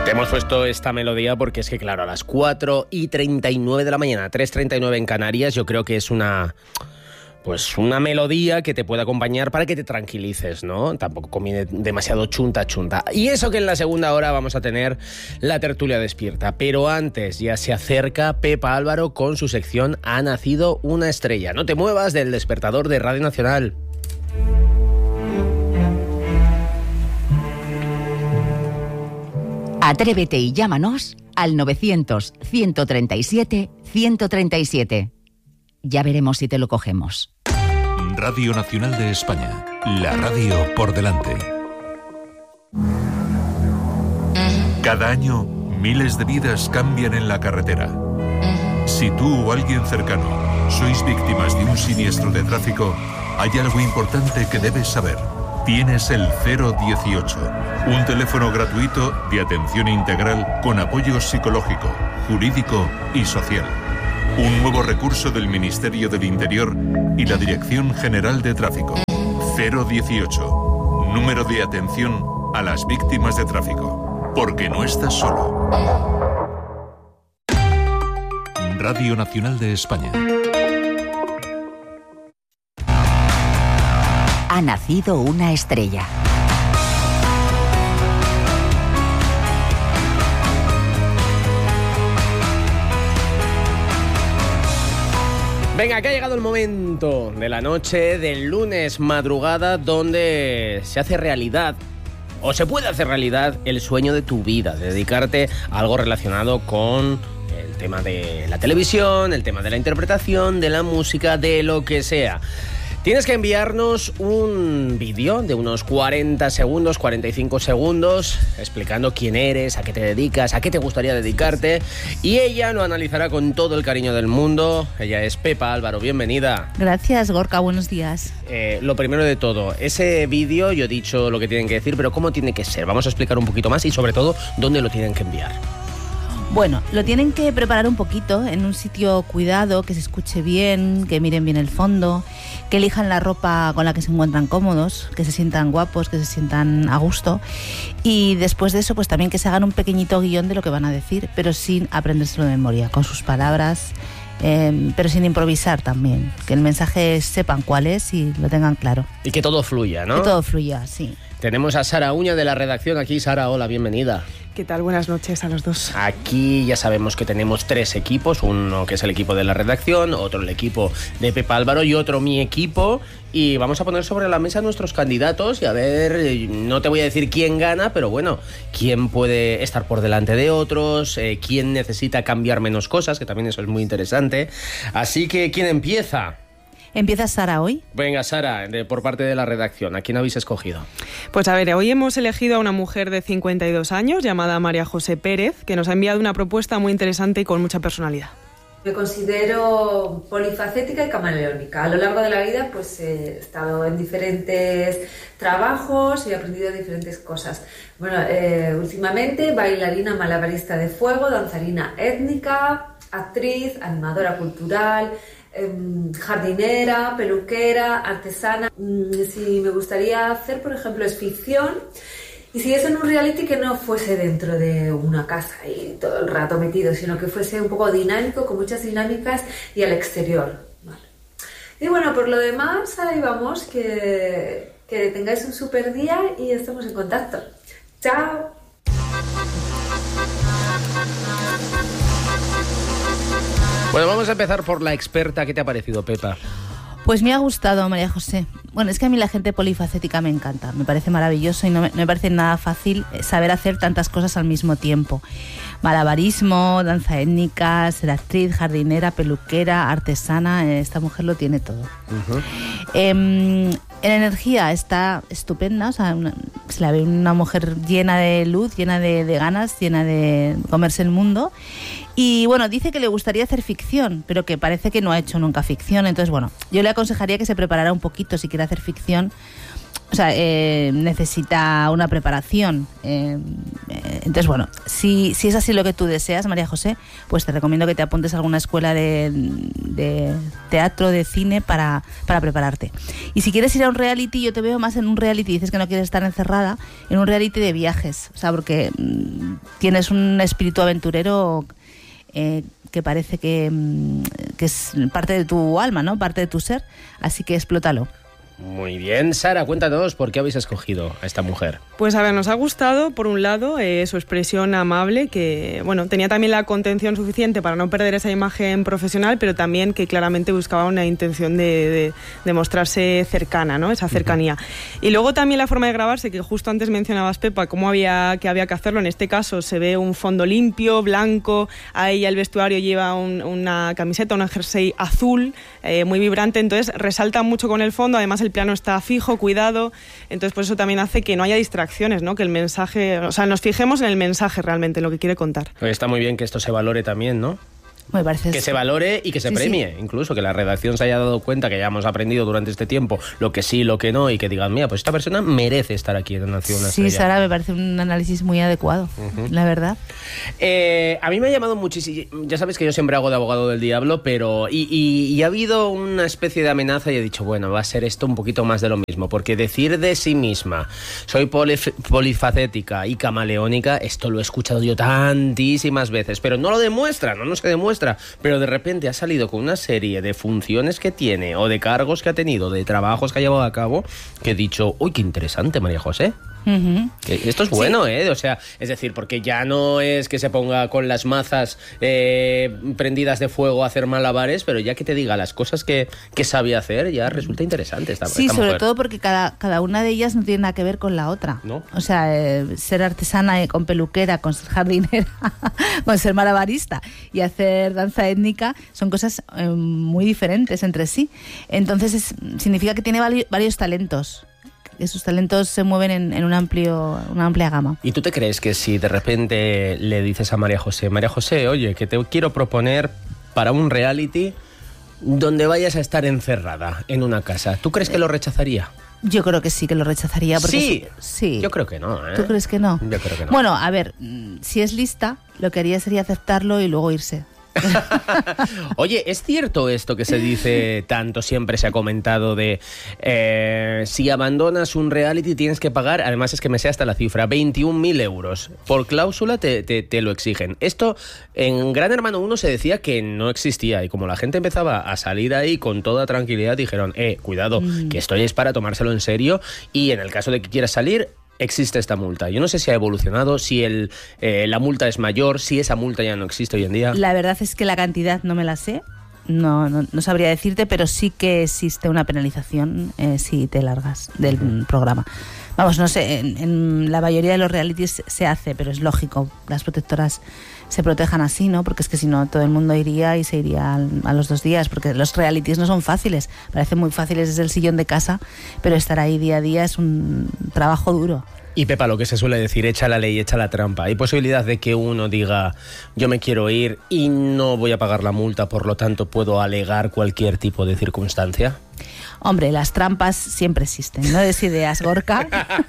Te hemos puesto esta melodía porque es que, claro, a las 4:39 de la mañana, 3:39 en Canarias, yo creo que es una melodía que te puede acompañar para que te tranquilices, ¿no? Tampoco conviene demasiado chunta. Y eso que en la segunda hora vamos a tener la tertulia despierta. Pero antes ya se acerca Pepa Álvaro con su sección Ha nacido una estrella. No te muevas del despertador de Radio Nacional. Atrévete y llámanos al 900-137-137. Ya veremos si te lo cogemos. Radio Nacional de España. La radio por delante. Cada año, miles de vidas cambian en la carretera. Si tú o alguien cercano sois víctimas de un siniestro de tráfico, hay algo importante que debes saber. Tienes el 018, un teléfono gratuito de atención integral con apoyo psicológico, jurídico y social. Un nuevo recurso del Ministerio del Interior y la Dirección General de Tráfico. 018, número de atención a las víctimas de tráfico. Porque no estás solo. Radio Nacional de España. Ha nacido una estrella. Venga, que ha llegado el momento de la noche del lunes madrugada donde se hace realidad, o se puede hacer realidad, el sueño de tu vida, de dedicarte a algo relacionado con el tema de la televisión, el tema de la interpretación, de la música, de lo que sea. Tienes que enviarnos un vídeo de unos 40 segundos, 45 segundos, explicando quién eres, a qué te dedicas, a qué te gustaría dedicarte, y ella lo analizará con todo el cariño del mundo. Ella es Pepa Álvaro, bienvenida. Gracias, Gorka, buenos días. Lo primero de todo, ese vídeo, yo he dicho lo que tienen que decir, pero ¿cómo tiene que ser? Vamos a explicar un poquito más y sobre todo, ¿dónde lo tienen que enviar? Bueno, lo tienen que preparar un poquito en un sitio cuidado, que se escuche bien, que miren bien el fondo, que elijan la ropa con la que se encuentran cómodos, que se sientan guapos, que se sientan a gusto, y después de eso pues también que se hagan un pequeñito guión de lo que van a decir, pero sin aprendérselo de memoria, con sus palabras, pero sin improvisar también, que el mensaje sepan cuál es y lo tengan claro. Y que todo fluya, ¿no? Que todo fluya, sí. Tenemos a Sara Uña de la redacción aquí. Sara, hola, bienvenida. ¿Qué tal? Buenas noches a los dos. Aquí ya sabemos que tenemos 3 equipos, uno que es el equipo de la redacción, otro el equipo de Pepa Álvaro y otro mi equipo, y vamos a poner sobre la mesa nuestros candidatos y a ver, no te voy a decir quién gana, pero bueno, quién puede estar por delante de otros, quién necesita cambiar menos cosas, que también eso es muy interesante. Así que, ¿quién empieza? ¿Empieza Sara hoy? Venga, Sara, por parte de la redacción, ¿a quién habéis escogido? Pues a ver, hoy hemos elegido a una mujer de 52 años llamada María José Pérez, que nos ha enviado una propuesta muy interesante y con mucha personalidad. Me considero polifacética y camaleónica. A lo largo de la vida pues he estado en diferentes trabajos y he aprendido diferentes cosas. Bueno, últimamente bailarina malabarista de fuego, danzarina étnica, actriz, animadora cultural, jardinera, peluquera, artesana. Si me gustaría hacer, por ejemplo, es ficción, y si es en un reality que no fuese dentro de una casa y todo el rato metido, sino que fuese un poco dinámico, con muchas dinámicas y al exterior. Vale. Y bueno, por lo demás, ahí vamos, que tengáis un súper día y estamos en contacto. ¡Chao! Bueno, vamos a empezar por la experta. ¿Qué te ha parecido, Pepa? Pues me ha gustado, María José. Bueno, es que a mí la gente polifacética me encanta, me parece maravilloso y no me parece nada fácil saber hacer tantas cosas al mismo tiempo. Malabarismo, danza étnica, ser actriz, jardinera, peluquera, artesana, esta mujer lo tiene todo. Uh-huh. En energía está estupenda, o sea, se la ve una mujer llena de luz, llena de ganas, llena de comerse el mundo. Y bueno, dice que le gustaría hacer ficción, pero que parece que no ha hecho nunca ficción. Entonces, bueno, yo le aconsejaría que se preparara un poquito si quiere hacer ficción. O sea, necesita una preparación. Entonces, bueno, si es así lo que tú deseas, María José, pues te recomiendo que te apuntes a alguna escuela de teatro, de cine, para prepararte. Y si quieres ir a un reality, yo te veo más en un reality, dices que no quieres estar encerrada, en un reality de viajes. O sea, porque tienes un espíritu aventurero que parece que es parte de tu alma, ¿no? Parte de tu ser, así que explótalo. Muy bien, Sara, cuéntanos por qué habéis escogido a esta mujer. Pues a ver, nos ha gustado, por un lado, su expresión amable, que bueno, tenía también la contención suficiente para no perder esa imagen profesional, pero también que claramente buscaba una intención de mostrarse cercana, ¿no? Esa cercanía. Y luego también la forma de grabarse, que justo antes mencionabas, Pepa, cómo había que hacerlo. En este caso se ve un fondo limpio, blanco, a ella el vestuario lleva una camiseta, una jersey azul, muy vibrante, entonces resalta mucho con el fondo, además el plano está fijo, cuidado, entonces pues eso también hace que no haya distracciones, ¿no? Que el mensaje, o sea, nos fijemos en el mensaje realmente, en lo que quiere contar. Está muy bien que esto se valore también, ¿no? Me parece que se valore y que se premie, incluso que la redacción se haya dado cuenta que ya hemos aprendido durante este tiempo lo que sí, lo que no, y que digan, mira, pues esta persona merece estar aquí en Nación Una Estrella. Sí, Sara, me parece un análisis muy adecuado, la verdad. A mí me ha llamado muchísimo, ya sabes que yo siempre hago de abogado del diablo, pero y ha habido una especie de amenaza y he dicho, bueno, va a ser esto un poquito más de lo mismo, porque decir de sí misma, soy polifacética y camaleónica, esto lo he escuchado yo tantísimas veces, pero no lo demuestra, no se demuestra. Pero de repente ha salido con una serie de funciones que tiene o de cargos que ha tenido, de trabajos que ha llevado a cabo, que he dicho, uy, qué interesante, María José. Esto es bueno, sí. O sea, es decir, porque ya no es que se ponga con las mazas prendidas de fuego a hacer malabares, pero ya que te diga las cosas que sabe hacer, ya resulta interesante esta Sí, esta sobre mujer. todo porque cada una de ellas no tiene nada que ver con la otra. ¿No? O sea, ser artesana con peluquera, con ser jardinera, con ser malabarista y hacer danza étnica son cosas muy diferentes entre sí. Entonces significa que tiene varios talentos. Que sus talentos se mueven en una amplia gama. ¿Y tú te crees que si de repente le dices a María José, oye, que te quiero proponer para un reality donde vayas a estar encerrada en una casa, ¿tú crees que lo rechazaría? Yo creo que sí que lo rechazaría. Porque sí. Yo creo que no, ¿eh? ¿Tú crees que no? Yo creo que no. Bueno, a ver, si es lista, lo que haría sería aceptarlo y luego irse. Oye, ¿es cierto esto que se dice tanto, siempre se ha comentado de si abandonas un reality tienes que pagar, además es que me sé hasta la cifra, 21.000 euros. Por cláusula te lo exigen. Esto en Gran Hermano 1 se decía que no existía y como la gente empezaba a salir ahí con toda tranquilidad dijeron, cuidado, que esto es para tomárselo en serio y en el caso de que quieras salir existe esta multa. Yo no sé si ha evolucionado, si la multa es mayor, si esa multa ya no existe hoy en día. La verdad es que la cantidad no me la sé, no sabría decirte, pero sí que existe una penalización si te largas del programa. Vamos, no sé, en la mayoría de los realities se hace, pero es lógico, las protectoras se protejan así, ¿no? Porque es que si no todo el mundo iría y se iría a los 2 días, porque los realities no son fáciles, parecen muy fáciles desde el sillón de casa, pero estar ahí día a día es un trabajo duro. Y Pepa, lo que se suele decir, echa la ley, echa la trampa. ¿Hay posibilidad de que uno diga, yo me quiero ir y no voy a pagar la multa, por lo tanto puedo alegar cualquier tipo de circunstancia? Hombre, las trampas siempre existen, no des ideas, Gorka.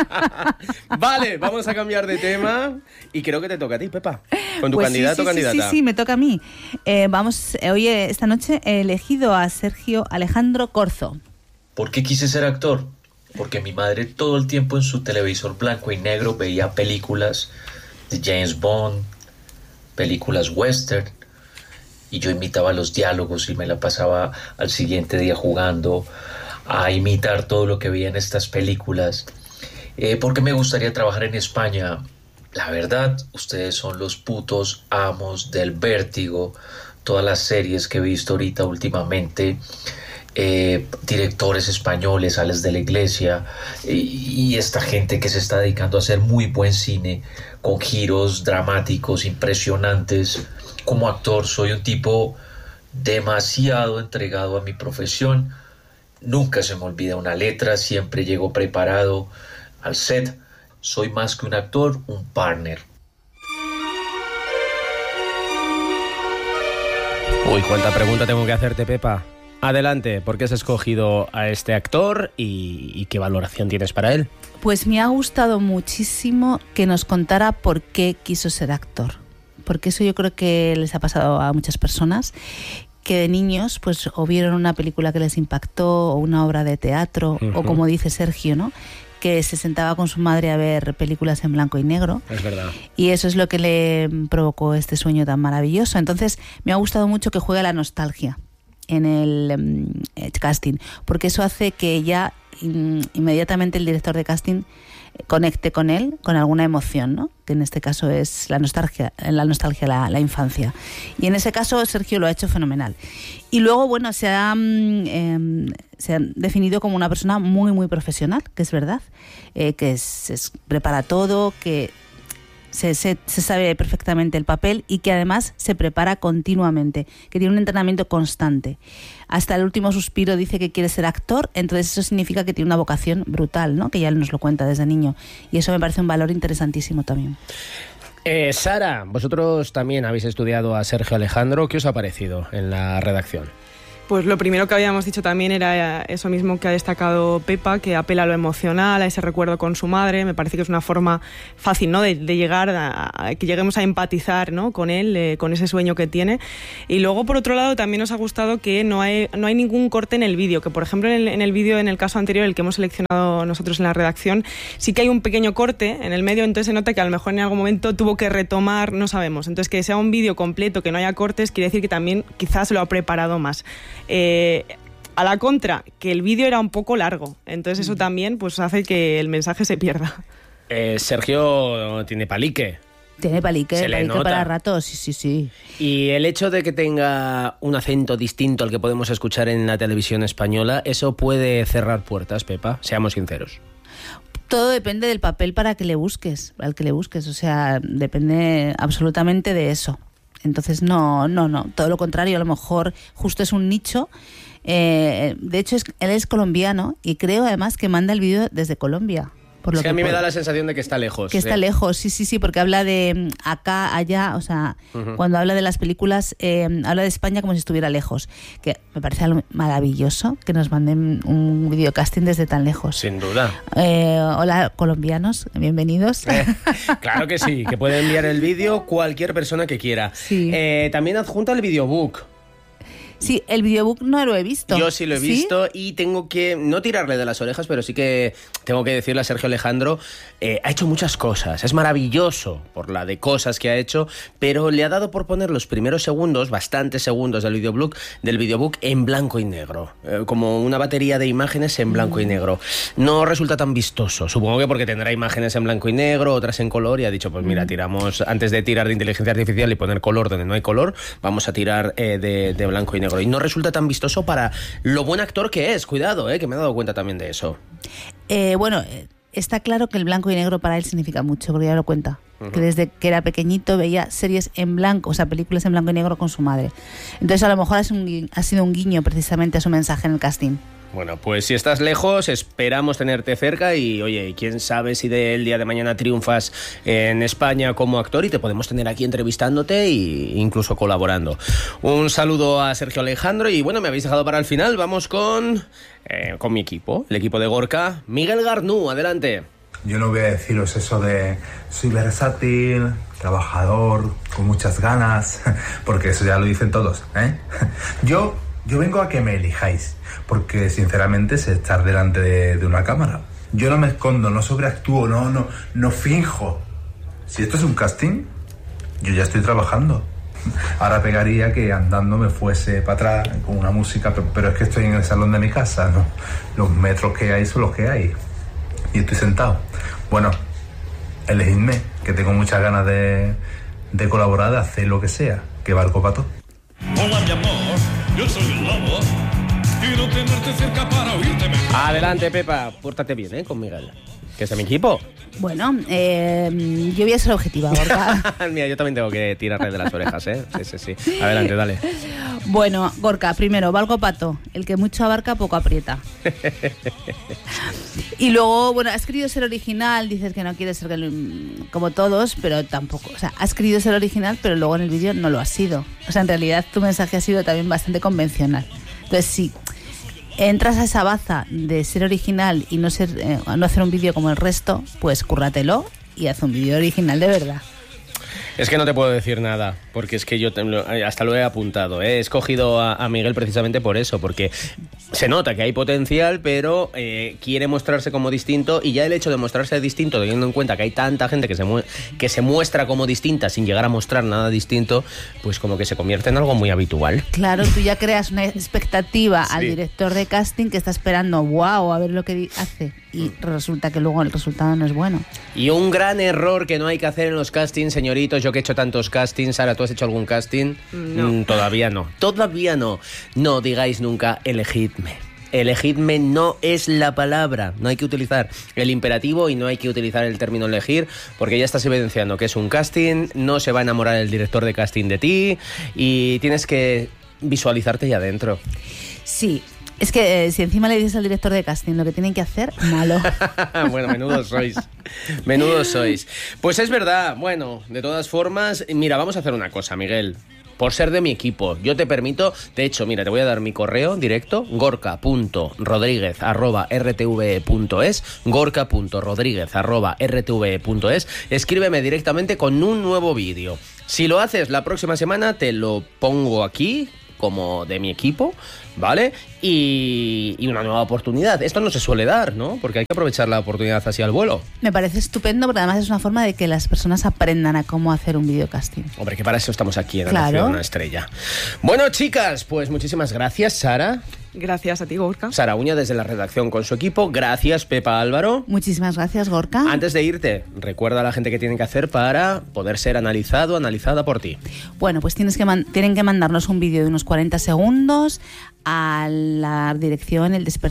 Vale, vamos a cambiar de tema y creo que te toca a ti, Pepa, con tu candidato o candidata. Sí, me toca a mí. Hoy, esta noche, he elegido a Sergio Alejandro Corzo. ¿Por qué quise ser actor? Porque mi madre todo el tiempo en su televisor blanco y negro veía películas de James Bond, películas western, y yo imitaba los diálogos y me la pasaba al siguiente día jugando a imitar todo lo que veía en estas películas. Porque me gustaría trabajar en España. La verdad, ustedes son los putos amos del vértigo. Todas las series que he visto ahorita últimamente, directores españoles, Alex de la Iglesia, y esta gente que se está dedicando a hacer muy buen cine con giros dramáticos impresionantes. Como actor soy un tipo demasiado entregado a mi profesión. Nunca se me olvida una letra, siempre llego preparado al set. Soy más que un actor, un partner. Uy, cuánta pregunta tengo que hacerte, Pepa. Adelante, ¿por qué has escogido a este actor y qué valoración tienes para él? Pues me ha gustado muchísimo que nos contara por qué quiso ser actor. Porque eso yo creo que les ha pasado a muchas personas, que de niños pues o vieron una película que les impactó o una obra de teatro, o como dice Sergio, ¿no? que se sentaba con su madre a ver películas en blanco y negro. Es verdad. Y eso es lo que le provocó este sueño tan maravilloso. Entonces me ha gustado mucho que juegue la nostalgia en el casting, porque eso hace que ya inmediatamente el director de casting conecte con él con alguna emoción, ¿no? Que en este caso es la nostalgia, la infancia. Y en ese caso Sergio lo ha hecho fenomenal. Y luego, bueno, se ha definido como una persona muy, muy profesional, que es verdad, que prepara todo, que se sabe perfectamente el papel y que además se prepara continuamente, que tiene un entrenamiento constante. Hasta el último suspiro dice que quiere ser actor, entonces eso significa que tiene una vocación brutal, ¿no? Que ya nos lo cuenta desde niño. Y eso me parece un valor interesantísimo también. Sara, vosotros también habéis estudiado a Sergio Alejandro. ¿Qué os ha parecido en la redacción? Pues lo primero que habíamos dicho también era eso mismo que ha destacado Pepa, que apela a lo emocional, a ese recuerdo con su madre. Me parece que es una forma fácil, ¿no?, de llegar a que lleguemos a empatizar, ¿no?, con él, con ese sueño que tiene. Y luego, por otro lado, también nos ha gustado que no hay ningún corte en el vídeo, que por ejemplo en el vídeo, en el caso anterior, el que hemos seleccionado nosotros en la redacción, sí que hay un pequeño corte en el medio, entonces se nota que a lo mejor en algún momento tuvo que retomar, no sabemos. Entonces, que sea un vídeo completo, que no haya cortes, quiere decir que también quizás lo ha preparado más. A la contra, que el vídeo era un poco largo, entonces eso también pues hace que el mensaje se pierda. Sergio tiene palique. Tiene palique para rato, sí. Y el hecho de que tenga un acento distinto al que podemos escuchar en la televisión española, ¿eso puede cerrar puertas, Pepa? Seamos sinceros. Todo depende del papel al que le busques, o sea, depende absolutamente de eso. Entonces no, todo lo contrario, a lo mejor justo es un nicho. De hecho, él es colombiano y creo además que manda el vídeo desde Colombia. Por lo que a mí me da la sensación de que está lejos. Que está lejos, sí, porque habla de acá, allá, o sea, cuando habla de las películas, habla de España como si estuviera lejos. Que me parece algo maravilloso que nos manden un videocasting desde tan lejos. Sin duda. Hola, colombianos, bienvenidos. Claro que sí, que puede enviar el vídeo cualquier persona que quiera. Sí. También adjunta el videobook. Sí, el videobook no lo he visto. Yo sí lo he visto y tengo que no tirarle de las orejas, pero sí que tengo que decirle a Sergio Alejandro, ha hecho muchas cosas, es maravilloso por la de cosas que ha hecho, pero le ha dado por poner los primeros segundos, bastantes segundos del videobook en blanco y negro, como una batería de imágenes en blanco y negro. No resulta tan vistoso, supongo que porque tendrá imágenes en blanco y negro, otras en color, y ha dicho, pues mira, tiramos, antes de tirar de inteligencia artificial y poner color donde no hay color, vamos a tirar de blanco y negro. Y no resulta tan vistoso para lo buen actor que es, cuidado, que me he dado cuenta también de eso. Está claro que el blanco y negro para él significa mucho, porque ya lo cuenta. Que desde que era pequeñito veía series en blanco, o sea, películas en blanco y negro con su madre. Entonces a lo mejor ha sido un guiño precisamente a su mensaje en el casting. Bueno, pues si estás lejos, esperamos tenerte cerca y, oye, quién sabe si del día de mañana triunfas en España como actor y te podemos tener aquí entrevistándote e incluso colaborando. Un saludo a Sergio Alejandro y, bueno, me habéis dejado para el final. Vamos con mi equipo, el equipo de Gorka. Miguel Garnú, adelante. Yo no voy a deciros eso de soy versátil, trabajador, con muchas ganas, porque eso ya lo dicen todos, ¿eh? Yo vengo a que me elijáis, porque sinceramente sé estar delante de una cámara. Yo no me escondo, no sobreactúo, no finjo. Si esto es un casting, yo ya estoy trabajando. Ahora pegaría que andando me fuese para atrás con una música, pero es que estoy en el salón de mi casa, ¿no? Los metros que hay son los que hay. Y estoy sentado. Bueno, elegidme, que tengo muchas ganas de colaborar, de hacer lo que sea, que valgo para todo. Hola, mi amor, yo soy el lobo. Quiero tenerte cerca para oírte mejor. Adelante, Pepa, pórtate bien, con Miguel, que es de mi equipo. Bueno, yo voy a ser objetiva, Gorka. Mira, yo también tengo que tirarle de las orejas, Sí. Adelante, dale. Bueno, Gorka, primero, valgo pato. El que mucho abarca, poco aprieta. Y luego, bueno, has querido ser original, dices que no quieres ser como todos, pero tampoco. O sea, has querido ser original, pero luego en el vídeo no lo has sido. O sea, en realidad tu mensaje ha sido también bastante convencional. Entonces, sí, entras a esa baza de ser original y no hacer un vídeo como el resto, pues cúrratelo y haz un vídeo original de verdad. Es que no te puedo decir nada, porque es que yo hasta lo he apuntado. He escogido a Miguel precisamente por eso, porque se nota que hay potencial, pero quiere mostrarse como distinto, y ya el hecho de mostrarse distinto, teniendo en cuenta que hay tanta gente que se muestra como distinta sin llegar a mostrar nada distinto, pues como que se convierte en algo muy habitual. Claro, tú ya creas una expectativa al director de casting que está esperando, wow, a ver lo que hace, y resulta que luego el resultado no es bueno. Y un gran error que no hay que hacer en los castings, señoritos, yo que he hecho tantos castings. Sara, ¿tú has hecho algún casting? No. Todavía no. No digáis nunca elegidme. Elegidme no es la palabra, no hay que utilizar el imperativo y no hay que utilizar el término elegir, porque ya estás evidenciando que es un casting, no se va a enamorar el director de casting de ti y tienes que visualizarte ya adentro. Sí. Es que si encima le dices al director de casting lo que tienen que hacer, malo. Bueno, menudos sois. Pues es verdad, bueno, de todas formas, mira, vamos a hacer una cosa, Miguel. Por ser de mi equipo, yo te permito, de hecho, mira, te voy a dar mi correo directo, gorka.rodriguez@rtve.es, gorka.rodriguez@rtve.es. Escríbeme directamente con un nuevo vídeo. Si lo haces la próxima semana, te lo pongo aquí como de mi equipo, ¿vale? Y una nueva oportunidad. Esto no se suele dar, ¿no? Porque hay que aprovechar la oportunidad así al vuelo. Me parece estupendo, porque además es una forma de que las personas aprendan a cómo hacer un videocasting. Hombre, que para eso estamos aquí en Claro. Nación Una Estrella. Bueno, chicas, pues muchísimas gracias, Sara. Gracias a ti, Gorka. Sara Uña desde la redacción con su equipo. Gracias, Pepa Álvaro. Muchísimas gracias, Gorka. Antes de irte, recuerda a la gente que tienen que hacer para poder ser analizada por ti. Bueno, pues tienen que mandarnos un vídeo de unos 40 segundos a la dirección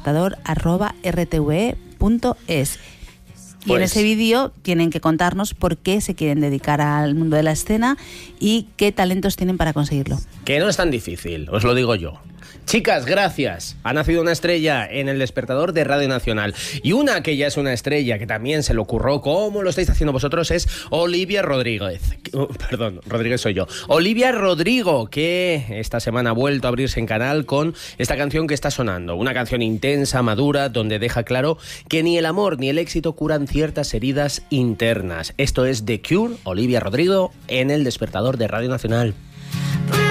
eldespertador@rtve.es. Y en ese vídeo tienen que contarnos por qué se quieren dedicar al mundo de la escena y qué talentos tienen para conseguirlo. Que no es tan difícil, os lo digo yo. Chicas, gracias. Ha nacido una estrella en El Despertador de Radio Nacional. Y una que ya es una estrella, que también se le ocurrió, como lo estáis haciendo vosotros, es Olivia Rodríguez. Perdón, Rodríguez soy yo. Olivia Rodrigo, que esta semana ha vuelto a abrirse en canal con esta canción que está sonando. Una canción intensa, madura, donde deja claro que ni el amor ni el éxito curan ciertas heridas internas. Esto es The Cure, Olivia Rodrigo, en El Despertador de Radio Nacional.